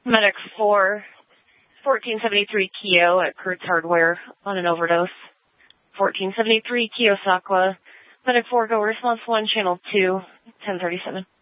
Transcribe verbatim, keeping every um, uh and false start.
Medic four, fourteen seventy-three Keo at Kurtz Hardware on an overdose. fourteen seventy-three Keo Sakwa. Medic four, go response one, channel two, ten thirty-seven.